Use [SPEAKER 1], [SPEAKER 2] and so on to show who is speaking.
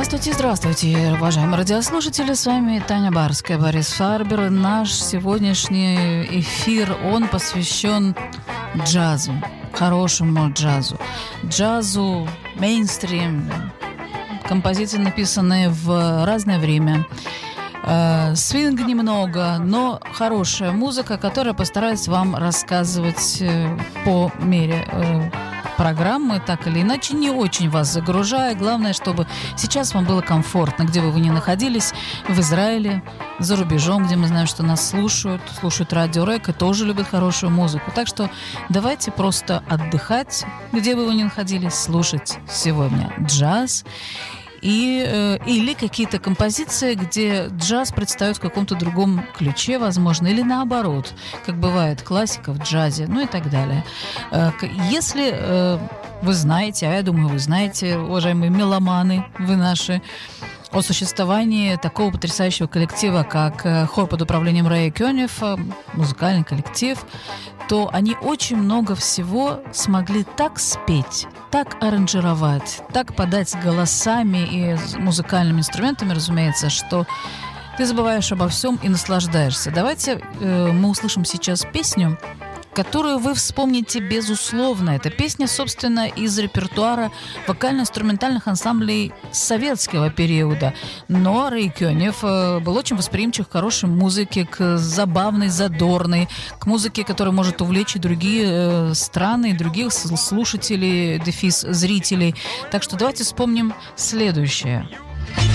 [SPEAKER 1] Здравствуйте, уважаемые радиослушатели. С вами Таня Барская, Борис Фарбер. Наш сегодняшний эфир, он посвящен джазу, хорошему джазу. Джазу, мейнстрим, композиции, написанные в разное время. Свинг немного, но хорошая музыка, которая постараюсь вам рассказывать по мере программы, так или иначе, не очень вас загружая. Главное, чтобы сейчас вам было комфортно, где бы вы ни находились, в Израиле, за рубежом, где мы знаем, что нас слушают радио РЭК и тоже любят хорошую музыку. Так что давайте просто отдыхать, где бы вы ни находились, слушать сегодня джаз или какие-то композиции, где джаз предстает в каком-то другом ключе, возможно, или наоборот, как бывает классика в джазе, ну и так далее. Если вы знаете, а я думаю, вы знаете, уважаемые меломаны, вы наши, о существовании такого потрясающего коллектива, как хор под управлением Рэя Кёнефа, музыкальный коллектив, то они очень много всего смогли так спеть, так аранжировать, так подать голосами и музыкальными инструментами, разумеется, что ты забываешь обо всем и наслаждаешься. Давайте мы услышим сейчас песню, которую вы вспомните безусловно. Это песня, собственно, из репертуара вокально-инструментальных ансамблей советского периода. Но Рэй Кёнеф был очень восприимчив к хорошей музыке, к забавной, задорной, к музыке, которая может увлечь и другие страны, и других слушателей, зрителей. Так что давайте вспомним следующее.